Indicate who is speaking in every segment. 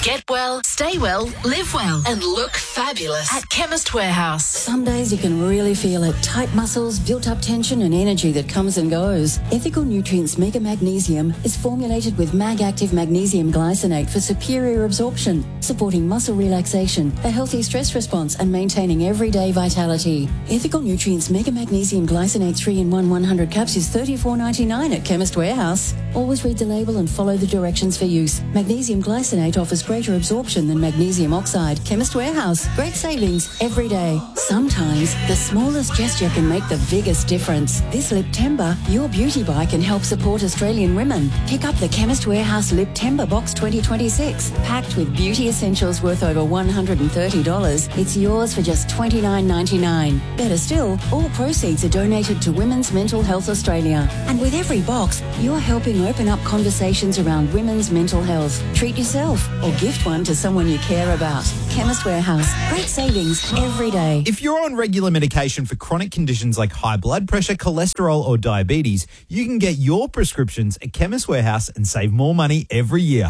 Speaker 1: Get well, stay well, live well, and look fabulous at Chemist Warehouse.
Speaker 2: Some days you can really feel it. Tight muscles, built-up tension and energy that comes and goes. Ethical Nutrients Mega Magnesium is formulated with Mag-Active Magnesium Glycinate for superior absorption, supporting muscle relaxation, a healthy stress response and maintaining everyday vitality. Ethical Nutrients Mega Magnesium Glycinate 3-in-1 100 caps is $34.99 at Chemist Warehouse. Always read the label and follow the directions for use. Magnesium glycinate offers greater absorption than magnesium oxide. Chemist Warehouse. Great savings every day. Sometimes the smallest gesture can make the biggest difference. This Liptember, your beauty buy can help support Australian women. Pick up the Chemist Warehouse Liptember Box 2026, packed with beauty essentials worth over $130. It's yours for just $29.99. Better still, all proceeds are donated to Women's Mental Health Australia. And with every box, you're helping open up conversations around women's mental health. Treat yourself or gift one to someone you care about. Chemist Warehouse. Great savings every day.
Speaker 3: If you're on regular medication for chronic conditions like high blood pressure, cholesterol or diabetes, you can get your prescriptions at Chemist Warehouse and save more money every year.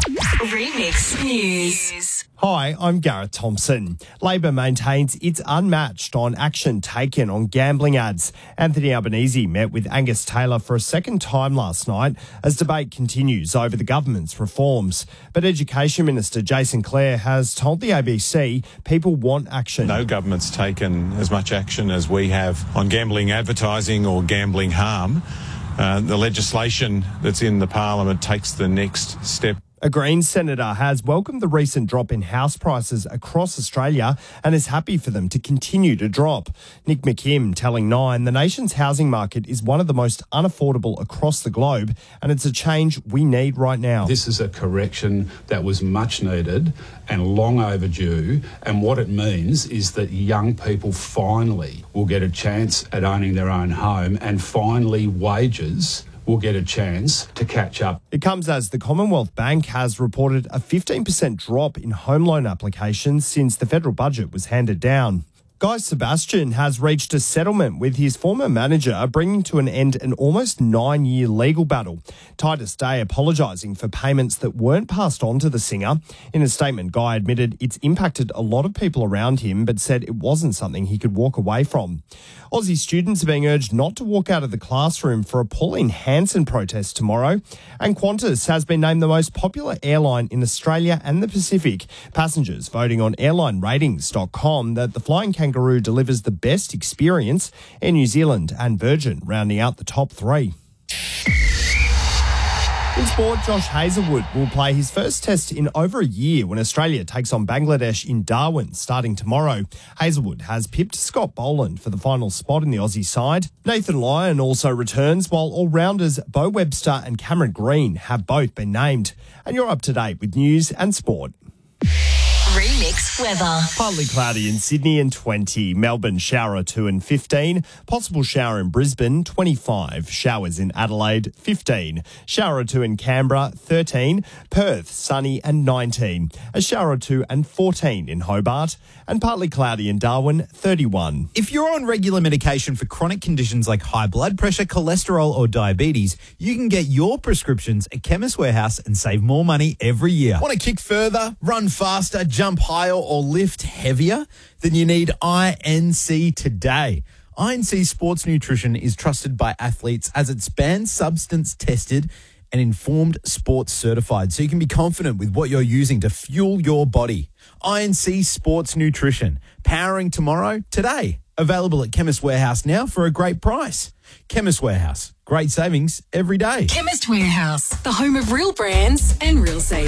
Speaker 1: Remix News.
Speaker 4: Hi, I'm Gareth Thompson. Labor maintains it's unmatched on action taken on gambling ads. Anthony Albanese met with Angus Taylor for a second time last night as debate continues over the government's reforms. But Education Minister Jason Clare has told the ABC people want action.
Speaker 5: No government's taken as much action as we have on gambling advertising or gambling harm. The legislation that's in the parliament takes the next step.
Speaker 4: A Greens senator has welcomed the recent drop in house prices across Australia and is happy for them to continue to drop. Nick McKim telling Nine the nation's housing market is one of the most unaffordable across the globe and it's a change we need right now.
Speaker 6: This is a correction that was much needed and long overdue, and what it means is that young people finally will get a chance at owning their own home and finally wages will get a chance to catch up.
Speaker 4: It comes as the Commonwealth Bank has reported a 15% drop in home loan applications since the federal budget was handed down. Guy Sebastian has reached a settlement with his former manager, bringing to an end an almost 9-year legal battle. Titus Day apologising for payments that weren't passed on to the singer. In a statement, Guy admitted it's impacted a lot of people around him, but said it wasn't something he could walk away from. Aussie students are being urged not to walk out of the classroom for a Pauline Hanson protest tomorrow. And Qantas has been named the most popular airline in Australia and the Pacific. Passengers voting on airlineratings.com that the Flying Kangaroo delivers the best experience, in New Zealand and Virgin rounding out the top 3. In sport, Josh Hazlewood will play his first test in over a year when Australia takes on Bangladesh in Darwin starting tomorrow. Hazlewood has pipped Scott Boland for the final spot in the Aussie side. Nathan Lyon also returns, while all-rounders Bo Webster and Cameron Green have both been named. And you're up to date with news and sport.
Speaker 1: Remix weather.
Speaker 4: Partly cloudy in Sydney and 20. Melbourne, shower 2 and 15. Possible shower in Brisbane, 25. Showers in Adelaide, 15. Shower 2 in Canberra, 13. Perth, sunny and 19. A shower 2 and 14 in Hobart. And partly cloudy in Darwin, 31.
Speaker 3: If you're on regular medication for chronic conditions like high blood pressure, cholesterol or diabetes, you can get your prescriptions at Chemist Warehouse and save more money every year. Want to kick further, run faster, jump higher or lift heavier? Then you need INC today. INC Sports Nutrition is trusted by athletes as it's banned substance tested and informed sports certified, so you can be confident with what you're using to fuel your body. INC Sports Nutrition, powering tomorrow today. Available at Chemist Warehouse now for a great price. Chemist Warehouse, great savings every day.
Speaker 1: Chemist Warehouse, the home of real brands and real savings.